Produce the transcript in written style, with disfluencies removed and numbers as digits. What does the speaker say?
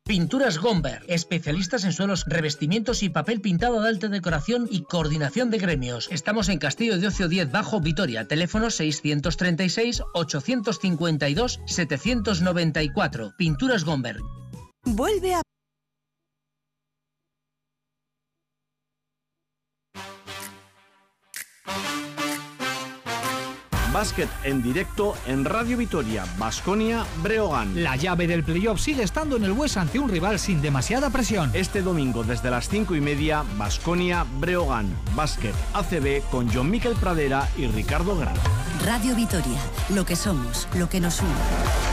Pinturas Gomber, especialistas en suelos, revestimientos y papel pintado de alta decoración y coordinación de gremios. Estamos en Castillo de Ocio 10 Bajo Vitoria, teléfono 636-852-794. Pinturas Gomber. Vuelve a... Básquet en directo en Radio Vitoria, Baskonia, Breogán. La llave del playoff sigue estando en el Bues ante un rival sin demasiada presión. Este domingo desde las 5:30, Baskonia, Breogán. Básquet ACB con John Miquel Pradera y Ricardo Grana. Radio Vitoria, lo que somos, lo que nos une.